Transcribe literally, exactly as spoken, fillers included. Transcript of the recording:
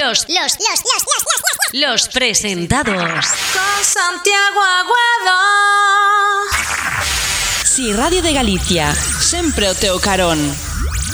Los, los, los, los, los, los, los presentados. Con Santiago Aguado. Si Radio de Galicia, sempre o teu carón.